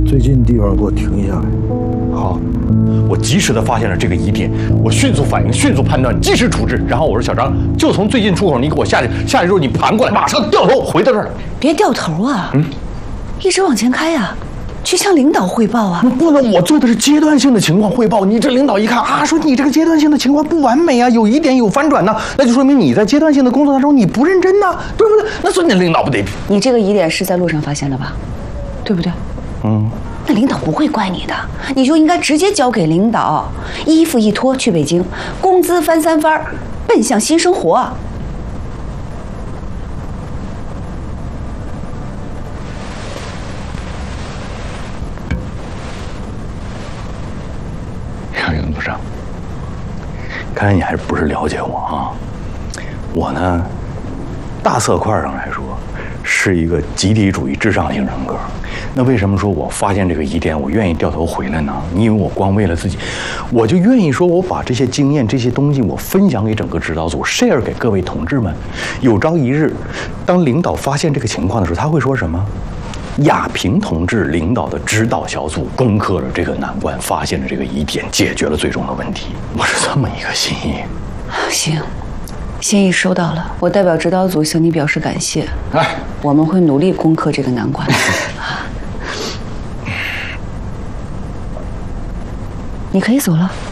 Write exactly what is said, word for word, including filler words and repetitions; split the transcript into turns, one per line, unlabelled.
最近地方给我停下来。
好，我及时的发现了这个疑点，我迅速反应，迅速判断，及时处置。然后我说小张，就从最近出口，你给我下去，下去之后你盘过来，马上掉头回到这儿。
别掉头啊，嗯，一直往前开呀、啊。 去向领导汇报啊！
不能，我做的是阶段性的情况汇报。你这领导一看啊，说你这个阶段性的情况不完美啊，有疑点有反转呢，那就说明你在阶段性的工作当中你不认真呐，对不对？那说你领导不得？
你这个疑点是在路上发现的吧？对不对？
嗯。
那领导不会怪你的，你就应该直接交给领导，衣服一脱去北京，工资翻三番，奔向新生活。
杨组长，看来你还是不是了解我啊？我呢，大色块上来说，是一个集体主义至上型人格。那为什么说我发现这个疑点，我愿意掉头回来呢？因为我光为了自己，我就愿意说，我把这些经验、这些东西，我分享给整个指导组 ，share 给各位同志们。有朝一日，当领导发现这个情况的时候，他会说什么？ 亚平同志领导的指导小组攻克了这个难关，发现了这个疑点，解决了最终的问题。我是这么一个心意。
行，心意收到了，我代表指导组向你表示感谢。
哎，
我们会努力攻克这个难关。你可以走了。